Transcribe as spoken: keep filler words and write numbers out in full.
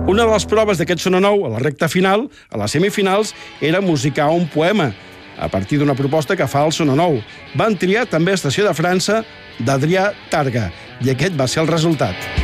Una de les proves d'aquest sonanou, a la recta final, a les semifinals, era musicar un poema, a partir d'una proposta que fa el sonanou. Van triar també Estació de França, d'Adrià Targa, i aquest va ser el resultat.